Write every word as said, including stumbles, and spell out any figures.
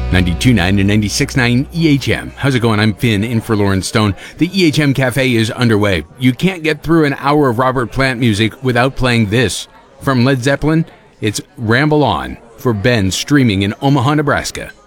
ninety-two point nine and ninety-six point nine E H M. How's it going? I'm Finn, in for Lauren Stone. The E H M Cafe is underway. You can't get through an hour of Robert Plant music without playing this. From Led Zeppelin, it's Ramble On for Ben, streaming in Omaha, Nebraska.